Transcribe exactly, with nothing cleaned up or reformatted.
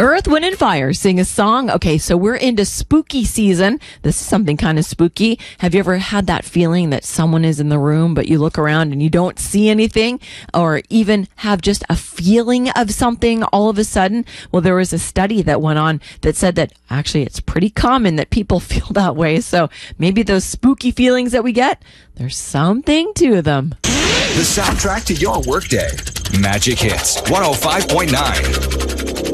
Earth, Wind, and Fire sing a song. Okay, so we're into spooky season. This is something kind of spooky. Have you ever had that feeling that someone is in the room, but you look around and you don't see anything, or even have just a feeling of something all of a sudden? Well, there was a study that went on that said that actually it's pretty common that people feel that way. So maybe those spooky feelings that we get, there's something to them. The soundtrack to your workday. Magic Hits one oh five point nine.